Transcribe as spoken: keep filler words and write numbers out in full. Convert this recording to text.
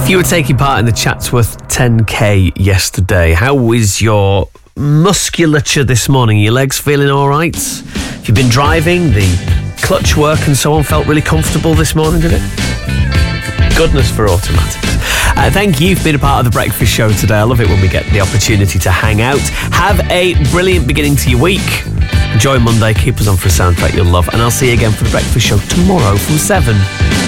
If you were taking part in the Chatsworth ten K yesterday, how was your musculature this morning? Are your legs feeling all right? If you've been driving, the clutch work and so on felt really comfortable this morning, did it? Goodness for automatics. Uh, thank you for being a part of the breakfast show today. I love it when we get the opportunity to hang out. Have a brilliant beginning to your week. Enjoy Monday. Keep us on for a soundtrack you'll love. And I'll see you again for the breakfast show tomorrow from seven.